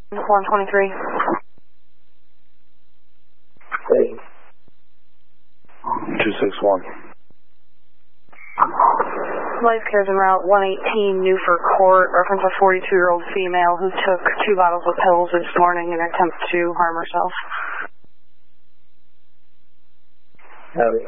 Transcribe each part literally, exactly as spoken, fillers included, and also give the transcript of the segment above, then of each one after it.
one twenty-three. Hey. two six one. Life Care's en route one eighteen Newford Court, reference a forty-two-year-old female who took two bottles of pills this morning in an attempt to harm herself. Howdy.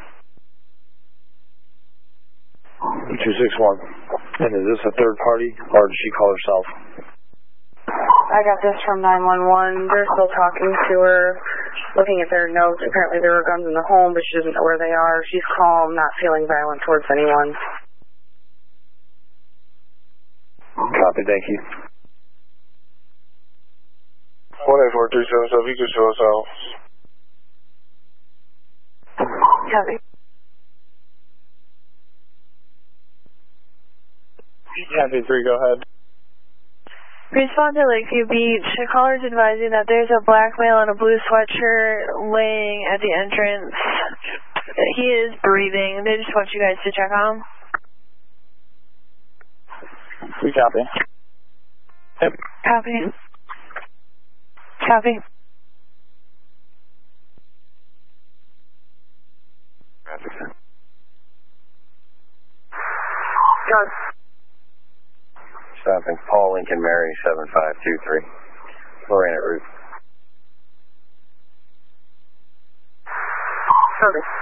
two six one. And is this a third party, or did she call herself? I got this from nine one one. They're still talking to her, looking at their notes. Apparently there were guns in the home, but she doesn't know where they are. She's calm, not feeling violent towards anyone. Copy, thank you. one eight four three seven seven, you can show us out. Copy. Copy three, go ahead. Respond to Lakeview Beach. The caller's advising that there's a black male in a blue sweatshirt laying at the entrance. He is breathing. They just want you guys to check on him. We copy. Yep. Copy. Copy. Got Stopping Paul Lincoln Mary seven five two three. Lorraine at route. Copy.